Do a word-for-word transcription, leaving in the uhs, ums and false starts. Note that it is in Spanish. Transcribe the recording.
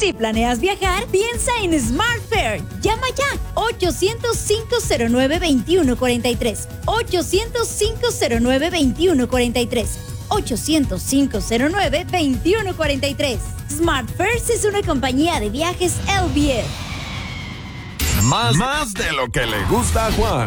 Si planeas viajar, piensa en Smart Fair. Llama ya. ochocientos, cinco cero nueve, veintiuno cuarenta y tres. ochocientos, cinco cero nueve, veintiuno cuarenta y tres. ochocientos, cinco cero nueve, veintiuno cuarenta y tres. Smart Fair es una compañía de viajes L V F. Más, más de lo que le gusta a Juan.